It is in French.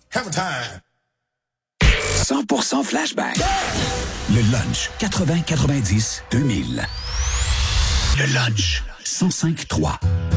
Hammer time. 100% flashback. Le lunch 80-90-2000. Le lunch 105.3.